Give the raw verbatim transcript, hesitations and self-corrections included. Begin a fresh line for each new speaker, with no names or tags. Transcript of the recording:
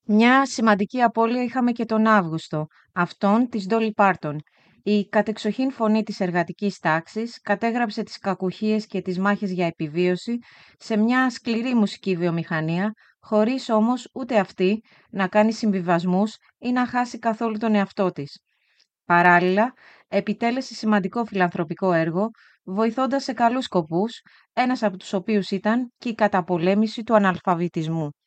Μια σημαντική απώλεια είχαμε και τον Αύγουστο, αυτόν της Ντόλι Πάρτον. Η κατεξοχήν φωνή της εργατικής τάξης κατέγραψε τις κακουχίες και τις μάχες για επιβίωση σε μια σκληρή μουσική βιομηχανία, χωρίς όμως ούτε αυτή να κάνει συμβιβασμούς ή να χάσει καθόλου τον εαυτό της. Παράλληλα, επιτέλεσε σημαντικό φιλανθρωπικό έργο, βοηθώντας σε καλούς σκοπούς, ένας από τους οποίους ήταν και η καταπολέμηση του αναλφαβητισμού.